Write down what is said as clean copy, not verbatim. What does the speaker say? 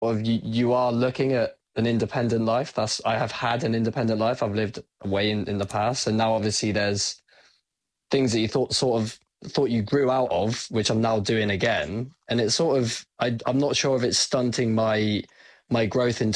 of you are looking at an independent life. I have had an independent life. I've lived away in the past, and now obviously there's things that you thought you grew out of, which I'm now doing again. And it's sort of, I'm not sure if it's stunting my growth in